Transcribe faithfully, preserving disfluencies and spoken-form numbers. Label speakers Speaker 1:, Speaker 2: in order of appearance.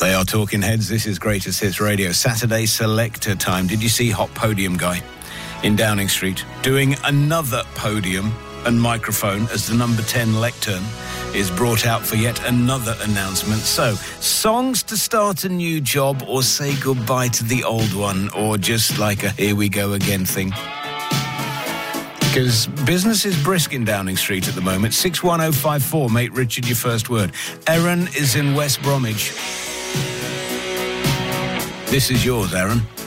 Speaker 1: They are Talking Heads. This is Greatest Hits Radio. Saturday selector time. Did you see Hot Podium Guy in Downing Street doing another podium and microphone as the number ten lectern is brought out for yet another announcement? So, songs to start a new job or say goodbye to the old one, or just like a here we go again thing? Because business is brisk in Downing Street at the moment. six one oh five four, make Richard your first word. Erin is in West Bromwich. This is yours, Aaron.